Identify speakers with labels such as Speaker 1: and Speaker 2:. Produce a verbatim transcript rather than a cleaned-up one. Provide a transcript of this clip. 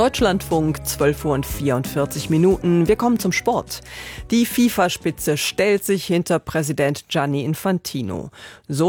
Speaker 1: Deutschlandfunk, zwölf Uhr und vierundvierzig Minuten. Wir kommen zum Sport. Die FIFA-Spitze stellt sich hinter Präsident Gianni Infantino. So